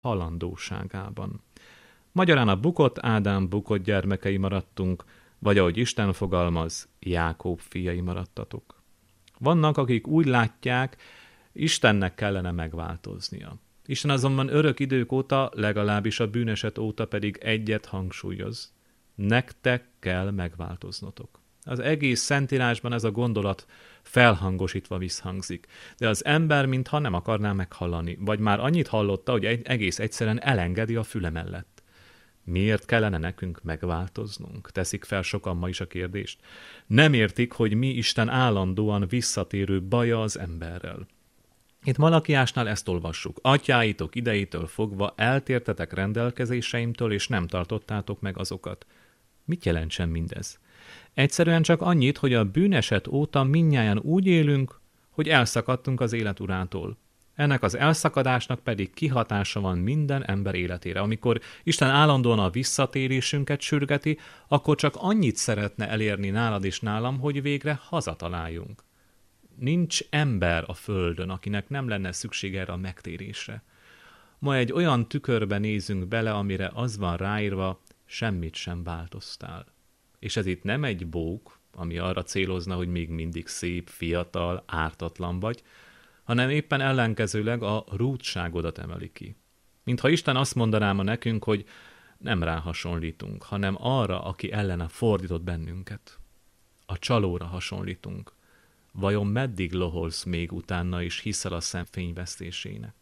halandóságában. Magyarán a bukott Ádám bukott gyermekei maradtunk, vagy ahogy Isten fogalmaz, Jákob fiai maradtatok. Vannak, akik úgy látják, Istennek kellene megváltoznia. Isten azonban örök idők óta, legalábbis a bűneset óta pedig egyet hangsúlyoz. Nektek kell megváltoznotok. Az egész Szentírásban ez a gondolat felhangosítva visszhangzik, de az ember mintha nem akarná meghallani, vagy már annyit hallotta, hogy egész egyszerűen elengedi a füle mellett. Miért kellene nekünk megváltoznunk? Teszik fel sokan ma is a kérdést. Nem értik, hogy mi Isten állandóan visszatérő baja az emberrel. Itt Malakiásnál ezt olvassuk. Atyáitok idejétől fogva eltértetek rendelkezéseimtől, és nem tartottátok meg azokat. Mit jelentsen mindez? Egyszerűen csak annyit, hogy a bűneset óta mindnyájan úgy élünk, hogy elszakadtunk az élet urától. Ennek az elszakadásnak pedig kihatása van minden ember életére. Amikor Isten állandóan a visszatérésünket sürgeti, akkor csak annyit szeretne elérni nálad és nálam, hogy végre hazataláljunk. Nincs ember a földön, akinek nem lenne szükség erre a megtérésre. Ma egy olyan tükörbe nézünk bele, amire az van ráírva, semmit sem változtál. És ez itt nem egy bók, ami arra célozna, hogy még mindig szép, fiatal, ártatlan vagy, hanem éppen ellenkezőleg a rúdságodat emeli ki. Mintha Isten azt mondaná ma nekünk, hogy nem rá hasonlítunk, hanem arra, aki ellene fordított bennünket. A csalóra hasonlítunk. Vajon meddig loholsz még utána és hiszel a szem fényvesztésének?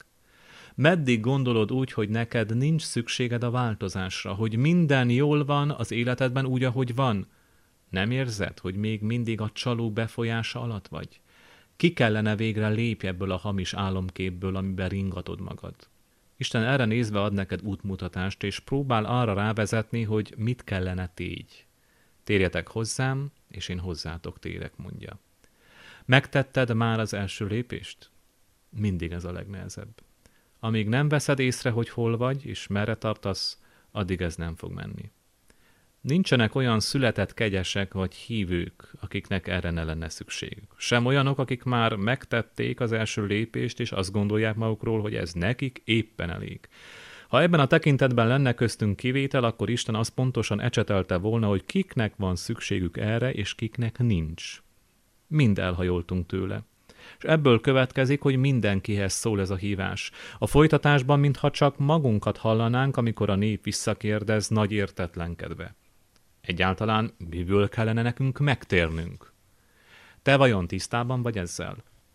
Meddig gondolod úgy, hogy neked nincs szükséged a változásra, hogy minden jól van az életedben úgy, ahogy van? Nem érzed, hogy még mindig a csaló befolyása alatt vagy? Ki kellene végre lépj ebből a hamis álomképből, amiben ringatod magad? Isten erre nézve ad neked útmutatást, és próbál arra rávezetni, hogy mit kellene tégy. Térjetek hozzám, és én hozzátok térek, mondja. Megtetted már az első lépést? Mindig ez a legnehezebb. Amíg nem veszed észre, hogy hol vagy, és merre tartasz, addig ez nem fog menni. Nincsenek olyan született kegyesek vagy hívők, akiknek erre ne lenne szükségük. Sem olyanok, akik már megtették az első lépést, és azt gondolják magukról, hogy ez nekik éppen elég. Ha ebben a tekintetben lenne köztünk kivétel, akkor Isten azt pontosan ecsetelte volna, hogy kiknek van szükségük erre, és kiknek nincs. Mind elhajoltunk tőle. És ebből következik, hogy mindenkihez szól ez a hívás. A folytatásban, mintha csak magunkat hallanánk, amikor a nép visszakérdez nagy értetlenkedve. Egyáltalán miből kellene nekünk megtérnünk? Te vajon tisztában vagy ezzel?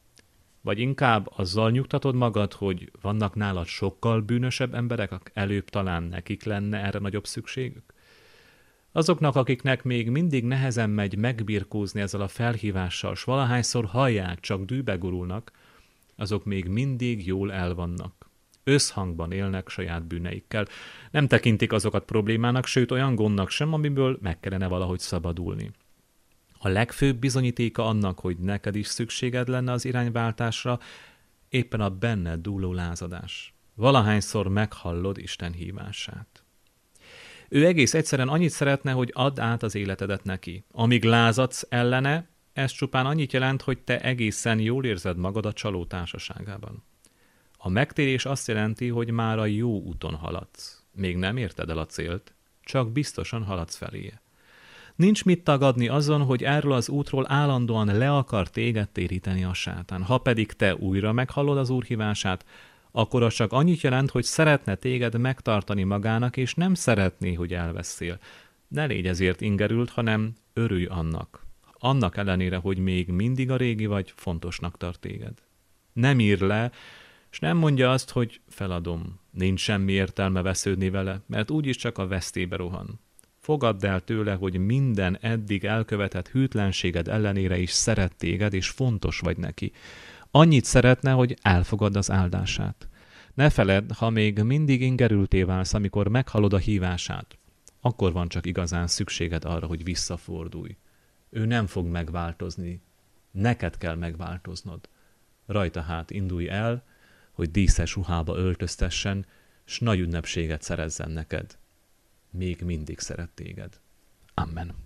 Vagy inkább azzal nyugtatod magad, hogy vannak nálad sokkal bűnösebb emberek, előbb talán nekik lenne erre nagyobb szükségük? Azoknak, akiknek még mindig nehezen megy megbirkózni ezzel a felhívással, s valahányszor hallják, csak dűbe gurulnak, azok még mindig jól elvannak. Összhangban élnek saját bűneikkel. Nem tekintik azokat problémának, sőt olyan gondnak sem, amiből meg kellene valahogy szabadulni. A legfőbb bizonyítéka annak, hogy neked is szükséged lenne az irányváltásra, éppen a benned dúló lázadás. Valahányszor meghallod Isten hívását. Ő egész egyszerűen annyit szeretne, hogy add át az életedet neki. Amíg lázadsz ellene, ez csupán annyit jelent, hogy te egészen jól érzed magad a csaló társaságában. A megtérés azt jelenti, hogy már a jó úton haladsz. Még nem érted el a célt, csak biztosan haladsz feléje. Nincs mit tagadni azon, hogy erről az útról állandóan le akar téged téríteni a sátán. Ha pedig te újra meghallod az Úr hívását, akkor az csak annyit jelent, hogy szeretne téged megtartani magának, és nem szeretné, hogy elveszél. Ne légy ezért ingerült, hanem örülj annak. Annak ellenére, hogy még mindig a régi vagy, fontosnak tart téged. Nem ír le, és nem mondja azt, hogy feladom, nincs semmi értelme vesződni vele, mert úgyis csak a vesztébe rohan. Fogadd el tőle, hogy minden eddig elkövetett hűtlenséged ellenére is szeret téged, és fontos vagy neki. Annyit szeretne, hogy elfogadd az áldását. Ne feledd, ha még mindig ingerülté válsz, amikor meghallod a hívását, akkor van csak igazán szükséged arra, hogy visszafordulj. Ő nem fog megváltozni. Neked kell megváltoznod. Rajta hát indulj el, hogy díszes ruhába öltöztessen, s nagy ünnepséget szerezzen neked. Még mindig szeret téged. Amen.